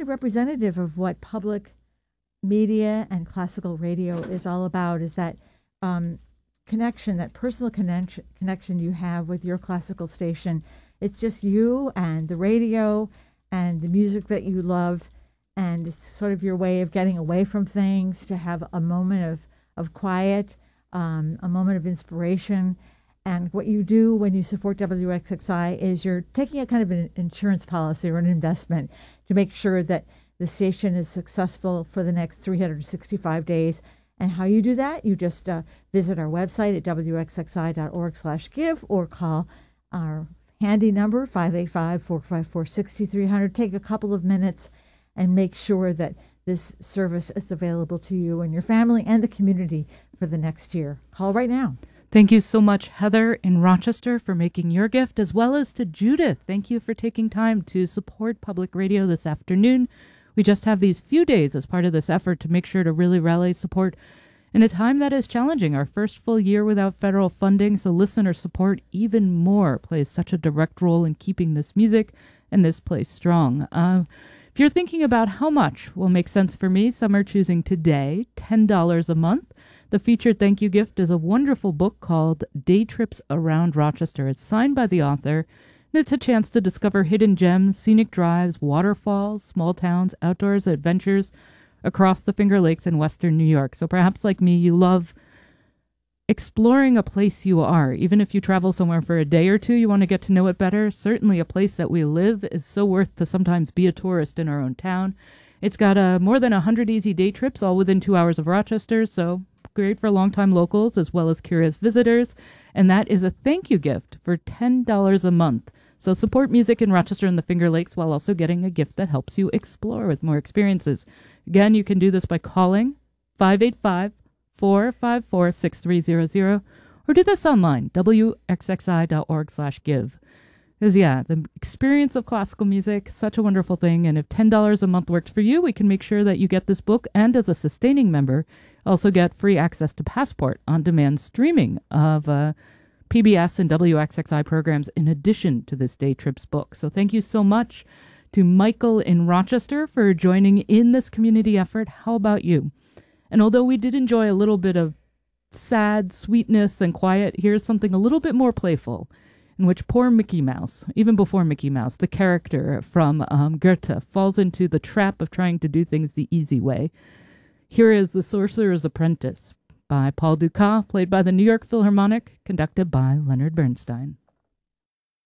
representative of what public media and classical radio is all about, is that connection, that personal connection you have with your classical station. It's just you and the radio and the music that you love, and it's sort of your way of getting away from things, to have a moment of quiet, a moment of inspiration. And what you do when you support WXXI is you're taking a kind of an insurance policy or an investment to make sure that the station is successful for the next 365 days. And how you do that, you just visit our website at wxxi.org/give, or call our handy number, 585-454-6300. Take a couple of minutes and make sure that this service is available to you and your family and the community for the next year. Call right now. Thank you so much, Heather in Rochester, for making your gift, as well as to Judith. Thank you for taking time to support public radio this afternoon. We just have these few days as part of this effort to make sure to really rally support in a time that is challenging. Our first full year without federal funding, so listener support even more plays such a direct role in keeping this music and this place strong. If you're thinking about how much will make sense for me, some are choosing today $10 a month. The featured thank you gift is a wonderful book called Day Trips Around Rochester. It's signed by the author, and it's a chance to discover hidden gems, scenic drives, waterfalls, small towns, outdoors adventures across the Finger Lakes in western New York. So perhaps like me, you love exploring a place you are. Even if you travel somewhere for a day or two, you want to get to know it better. Certainly a place that we live is so worth to sometimes be a tourist in our own town. It's got more than 100 easy day trips, all within 2 hours of Rochester, so great for longtime locals as well as curious visitors. And that is a thank you gift for $10 a month. So support music in Rochester and the Finger Lakes while also getting a gift that helps you explore with more experiences. Again, you can do this by calling 585-454-6300 or do this online, wxxi.org/give. Because, the experience of classical music, such a wonderful thing. And if $10 a month works for you, we can make sure that you get this book. And as a sustaining member, also get free access to Passport on-demand streaming of PBS and WXXI programs in addition to this Day Trips book. So thank you so much to Michael in Rochester for joining in this community effort. How about you? And although we did enjoy a little bit of sad sweetness and quiet, here's something a little bit more playful, in which poor Mickey Mouse, even before Mickey Mouse, the character from Goethe, falls into the trap of trying to do things the easy way. Here is The Sorcerer's Apprentice by Paul Dukas, played by the New York Philharmonic, conducted by Leonard Bernstein.